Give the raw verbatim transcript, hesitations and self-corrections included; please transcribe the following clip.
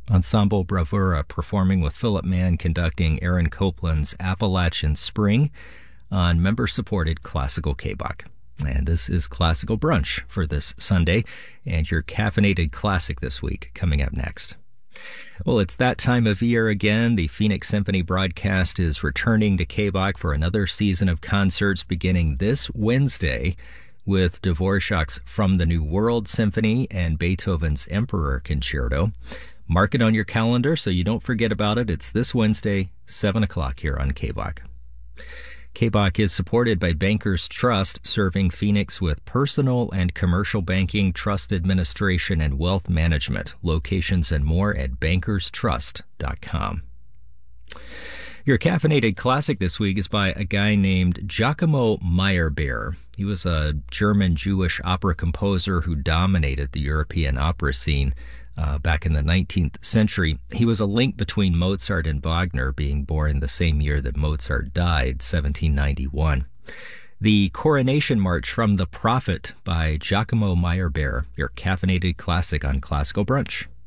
Ensemble Bravura performing with Philip Mann conducting Aaron Copland's Appalachian Spring on member-supported Classical K B O C. And this is Classical Brunch for this Sunday, and your caffeinated classic this week coming up next. Well, it's that time of year again. The Phoenix Symphony broadcast is returning to K B O C for another season of concerts beginning this Wednesday with Dvorak's From the New World Symphony and Beethoven's Emperor Concerto. Mark it on your calendar so you don't forget about it. It's this Wednesday, seven o'clock here on K B O C. K B O C is supported by Bankers Trust, serving Phoenix with personal and commercial banking, trust administration, and wealth management. Locations and more at bankers trust dot com. Your caffeinated classic this week is by a guy named Giacomo Meyerbeer. He was a German Jewish opera composer who dominated the European opera scene uh, back in the nineteenth century. He was a link between Mozart and Wagner, being born the same year that Mozart died, seventeen ninety-one. The Coronation March from the Prophet by Giacomo Meyerbeer, your caffeinated classic on Classical Brunch.